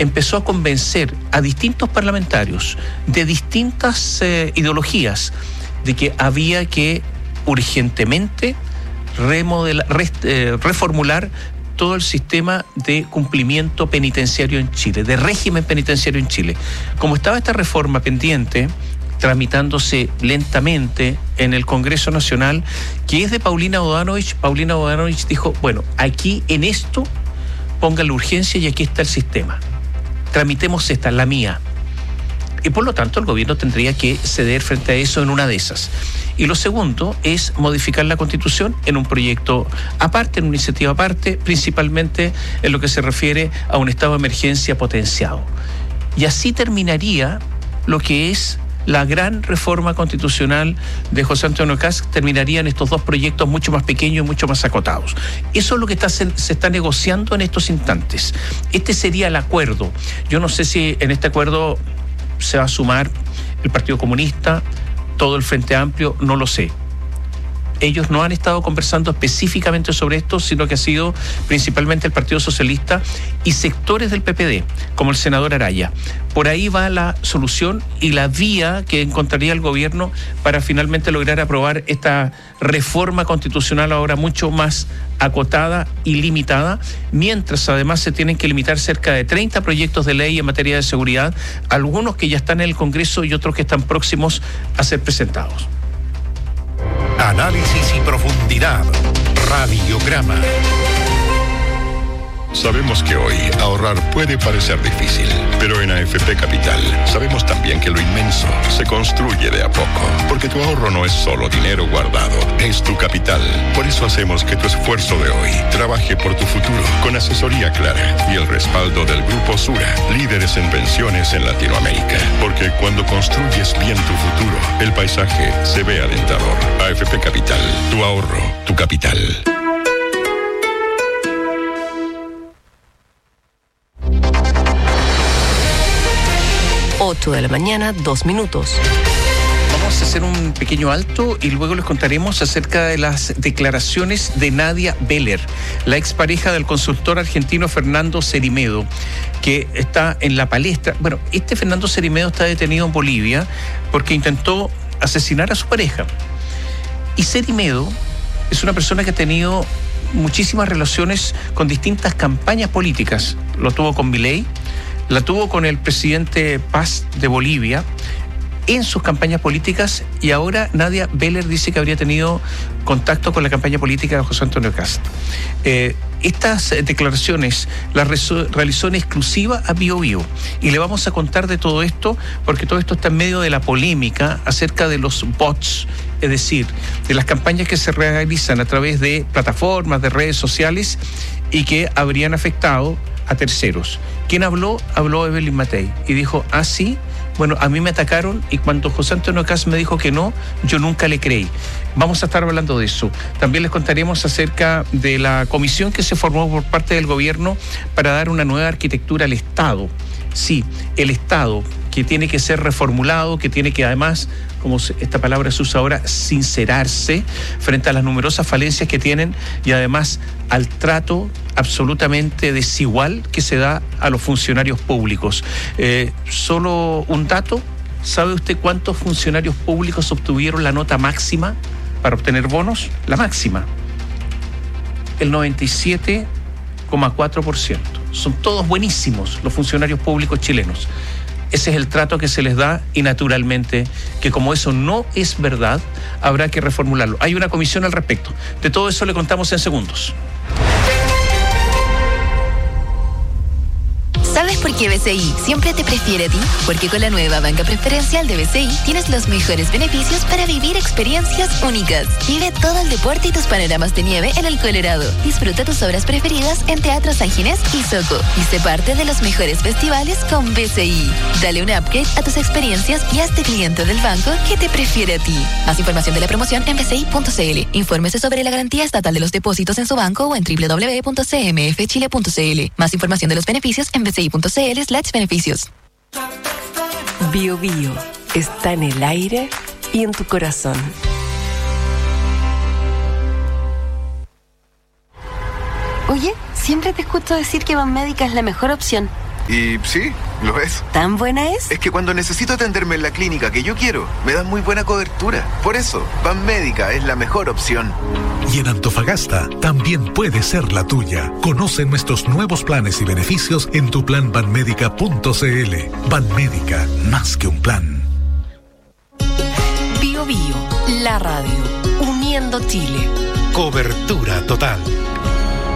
empezó a convencer a distintos parlamentarios de distintas ideologías de que había que urgentemente reformular todo el sistema de cumplimiento penitenciario en Chile, de régimen penitenciario en Chile. Como estaba esta reforma pendiente, tramitándose lentamente en el Congreso Nacional, que es de Paulina Bodanovich dijo, bueno, aquí en esto pongan la urgencia y aquí está el sistema. Tramitemos esta, la mía. Y por lo tanto el gobierno tendría que ceder frente a eso en una de esas. Y lo segundo es modificar la Constitución en un proyecto aparte, en una iniciativa aparte, principalmente en lo que se refiere a un estado de emergencia potenciado. Y así terminaría lo que es la gran reforma constitucional de José Antonio Kast, terminarían estos dos proyectos mucho más pequeños y mucho más acotados. Eso es lo que se está negociando en estos instantes. Este sería el acuerdo. Yo no sé si en este acuerdo se va a sumar el Partido Comunista, todo el Frente Amplio, no lo sé. Ellos no han estado conversando específicamente sobre esto, sino que ha sido principalmente el Partido Socialista y sectores del PPD, como el senador Araya. Por ahí va la solución y la vía que encontraría el gobierno para finalmente lograr aprobar esta reforma constitucional ahora mucho más acotada y limitada, mientras además se tienen que limitar cerca de 30 proyectos de ley en materia de seguridad, algunos que ya están en el Congreso y otros que están próximos a ser presentados. Análisis y profundidad. Radiograma. Sabemos que hoy ahorrar puede parecer difícil, pero en AFP Capital sabemos también que lo inmenso se construye de a poco, porque tu ahorro no es solo dinero guardado, es tu capital. Por eso hacemos que tu esfuerzo de hoy trabaje por tu futuro, con asesoría clara y el respaldo del Grupo Sura, líderes en pensiones en Latinoamérica. Porque cuando construyes bien tu futuro, el paisaje se ve alentador. AFP Capital, tu ahorro, tu capital. 8 de la mañana, 2 minutos. Vamos a hacer un pequeño alto y luego les contaremos acerca de las declaraciones de Nadia Beller, la expareja del consultor argentino Fernando Cerimedo, que está en la palestra. Bueno, este Fernando Cerimedo está detenido en Bolivia porque intentó asesinar a su pareja. Y Cerimedo es una persona que ha tenido muchísimas relaciones con distintas campañas políticas. Lo tuvo con Milei, la tuvo con el presidente Paz de Bolivia en sus campañas políticas, y ahora Nadia Beller dice que habría tenido contacto con la campaña política de José Antonio Kast. Estas declaraciones las realizó en exclusiva a Bio Bio, y le vamos a contar de todo esto porque todo esto está en medio de la polémica acerca de los bots, es decir, de las campañas que se realizan a través de plataformas, de redes sociales y que habrían afectado a terceros. ¿Quién habló? Habló Evelyn Matei y dijo, sí, bueno, a mí me atacaron y cuando José Antonio Kast me dijo que no, yo nunca le creí. Vamos a estar hablando de eso. También les contaremos acerca de la comisión que se formó por parte del gobierno para dar una nueva arquitectura al Estado. Sí, el Estado, que tiene que ser reformulado, que tiene que además, como esta palabra se usa ahora, sincerarse frente a las numerosas falencias que tienen y además al trato absolutamente desigual que se da a los funcionarios públicos. Solo un dato, ¿sabe usted cuántos funcionarios públicos obtuvieron la nota máxima para obtener bonos? La máxima. El 97,4%. Son todos buenísimos los funcionarios públicos chilenos. Ese es el trato que se les da y naturalmente que como eso no es verdad, habrá que reformularlo. Hay una comisión al respecto. De todo eso le contamos en segundos. ¿Sabes por qué BCI siempre te prefiere a ti? Porque con la nueva banca preferencial de BCI tienes los mejores beneficios para vivir experiencias únicas. Vive todo el deporte y tus panoramas de nieve en el Colorado. Disfruta tus obras preferidas en Teatro San Ginés y Soco. Y sé parte de los mejores festivales con BCI. Dale un upgrade a tus experiencias y hazte cliente del banco que te prefiere a ti. Más información de la promoción en bci.cl. Infórmese sobre la garantía estatal de los depósitos en su banco o en www.cmfchile.cl. Más información de los beneficios en bci.cl/beneficios. Bio Bio está en el aire y en tu corazón. Oye, siempre te escucho decir que Banmédica es la mejor opción. Y sí, lo es. ¿Tan buena es? Es que cuando necesito atenderme en la clínica que yo quiero, me dan muy buena cobertura. Por eso, Banmédica es la mejor opción. Y en Antofagasta también puede ser la tuya. Conoce nuestros nuevos planes y beneficios en tuplanbanmedica.cl. Banmédica, más que un plan. Bio Bio, la radio, uniendo Chile. Cobertura total.